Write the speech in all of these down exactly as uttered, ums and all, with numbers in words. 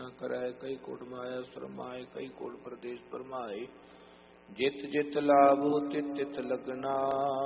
न करय, कई कोट माया शरमाए, कई कोट प्रदेश परमाए। जित जित लाभो तित तित लगना,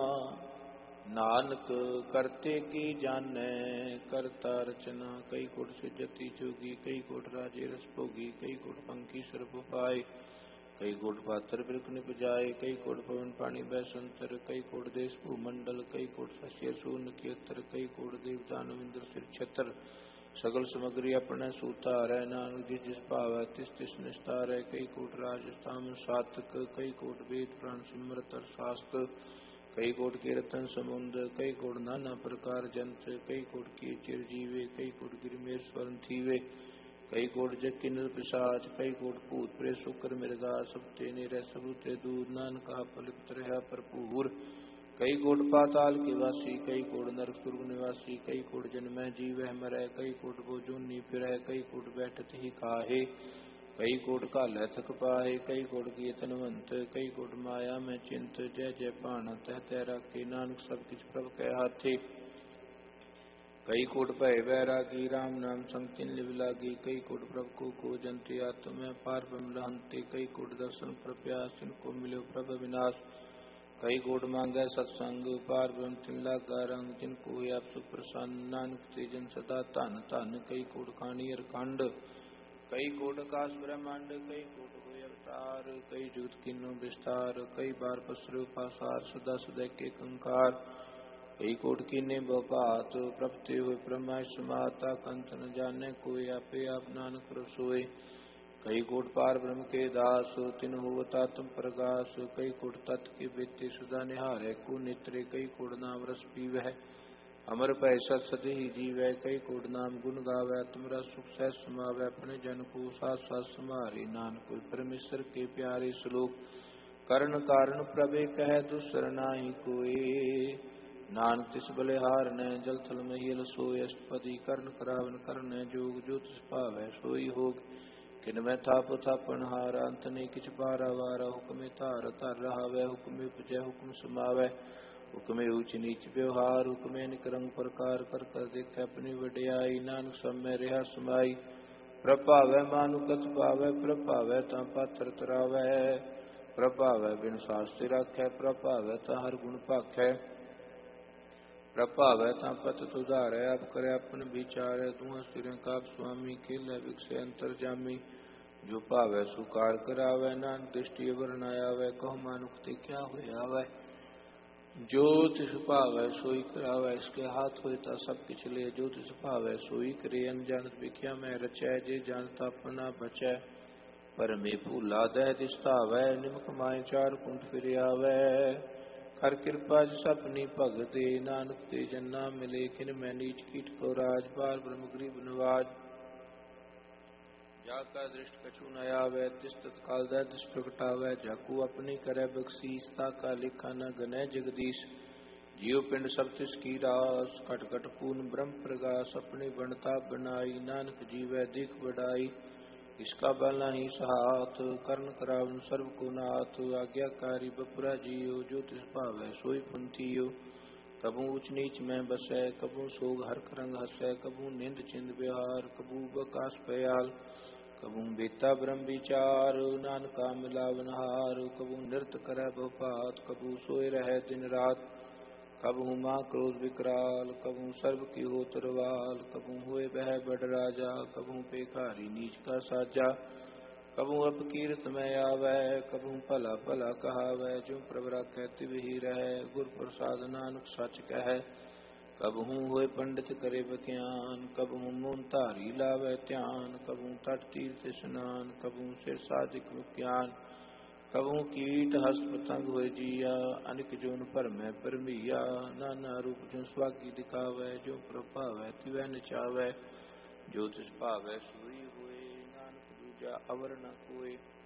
नानक करते की जानै, करता रचना। कई कोट सिद्धति जोगी, कई कोट राजे रस भोगी, कई कोट पंखी सर्प पाए, कई कोट पात्र बिरख निपजाए, कई कोट पवन पानी बैसंतर, कई कोट देश भूमंडल, कई कोट शशि सूर्य नक्षत्र, कई कोट देव दानव इंद्र सिर छत्र। सगल सामग्री अपने सूतार, नानक जिस जिस भावै तिस तिस निस्तार। कई कोट राजस्थान सातक, कई कोट वेद पुराण सिमरत शास्त्र, कई कोट कीर्तन समुद्र, कई कोट नाना प्रकार जंत्र, कई कोट की चिरजीवे, कई कोट गिरमेर स्वर्ण थीवे, कई कोट जग किन्नर पिशाच, कई कोट भूत प्रेत शुक्र मृगा, सब तेने रह सबूते दूर। नानक पलिप्त रहा भरपूर, कई कोट पाताल के वासी, कई कोट नरक सुर्ग निवासी, कई कोट जन्म जीव मरै, कई कोट बोजूनी फिरै, कई कोट बैठत ही काहे, कई कोट काल थक पाहे, कई कोट किए तनवंत, कई कोट माया में चिंत। जय जय पाण तह तह राखे, नानक सब किछ प्रभ कै हाथे। कई कोट भय बैरागी, राम नाम संग तिन लिव लागी, कई कोट प्रभ को को जंते, आत्म पार ब्रह्म रहंते। कई कोट दर्शन प्रप्यास, तिनको मिलो प्रभ विनाश, कई कोट मांगै सत्संग, पार ब्रह्म तिन लागा रंग। जिनको आप सुप्रसन्न, नानक ते जन सदा धन धन। कई कोट खानी अर खंड, कई कोट आकाश ब्रह्मांड, कई कोट होय अवतार, कई जुगत किन्नो विस्तार। कई बार पसरो पासार, सदा सदै के कंकार, कई कोट कीने बपात, प्रपते हुए ब्रह्मा समाता। कंत न जाने कोई, आपे आप नानक प्रभ सोय। कई कोट पार ब्रह्म के दास, तिन्हु अवतातम प्रगास। कई कोट तत् के बेते, सदा निहारै को नेत्रे, कई कोट नाम रस पीवै, अमर भय सत सद ही जीवै। कई कोट नाम गुण गावै, तुमरा सुख सहज समावै। अपने जन को साथ साथ समारे, नानक कोई परमेश्वर के प्यारे। श्लोक करण कारण प्रभे कह, दुसर नाही कोई, नानक तिस बलिहार नै, जल थल महियल सोय। अष्टपदी कर्ण करावन करण जोग, जो तिस भावै सोई होग। किनमें थाप थापन हारा, अंत नहीं किछ बारा वारा। हुक्मे धार धर रहावै, हुक्मे उपजै हुक्म समावै। हुक्मे ऊच नीच व्यवहार, हुक्मे निक रंग प्रकार। कर कर देखे अपनी वड्याई, नानक सब में रहा समाई। प्रभावै मानुकत पावै, प्रभावै ता पात्र तरावै। प्रभावै बिन शास्त्र राखै, प्रभावै ता हर गुण भाखै। प्रभावै ता पत उधारै, आप करे अपन विचार। दुआ सिरें काप स्वामी, खेलै विकसे अंतर जामी। जो भावै सुकार करावै, नानक दृष्टि अवर न आवै। कहो मानुख ते क्या होय आवै, जो तिस भावै सोई करावै। इसके हाथ होय ता सब किछ ले, जो तिस भावै सोई करे। अनजानत विख्या में रचै, जे जानता अपना बचै। परमे भूला दह दिसतावै, निमक माय चार कुंठ फिर आवै। कर कृपा जिस अपनी भगते, नानक ते जन नाम मिले। किन मैं नीच कीट को राज, पार ब्रह्म गरीब नवाज। जाका दृष्ट कछु न आवे, तिस तत्काल दह दिस प्रगटावै। जाकू अपनी करै बख्शीस, ताका लेखा न गनै जगदीश। जीव पिंड सब तिस की रास, घट घट पूर्ण ब्रह्म प्रगास। अपनी बनता बनाई, नानक जीवै देख बड़ाई। इसका बल नहीं सहात, कर्ण करावन सर्व को नाथ। आज्ञाकारी बपुरा जियो, जो तिस भावै सोई पुंथियो। कबू ऊच नीच में बसै, कबू सोग हरख रंग हसै। कबू निंद चिंद व्यवहार, कबू बकास पयाल। कबू बेता ब्रह्म विचार, नानका मिलावन हार। कबू नृत करै बहुपात, कबू सोए रहे दिन रात। कबहू माँ क्रोध विकराल, कबहू सर्व की हो तरवाल। कबहू हुए बह बड़ राजा, कबहू पेखारी नीच का साजा। कबहू अपकीर्त में आवै, कबहू भला भला कहावै। जो प्रभ राखै तिव ही रहै, गुर प्रसाद नानक सच कहै। कबहू होए पंडित करे बख्यान, कबहू मून धारी लावै ध्यान। कबहू तट तीर्थ स्नान, कबहू सिर साधिक मुख्यान। कबहू कीट हस्त पतंग होए जिया, अनिक जोन भर में परमिया। नाना रूप जो स्वागी दिखावै, जो प्रभावै तिवै नचावै। जो तिस भावै सोई होए, नानक दूजा अवर न कोय।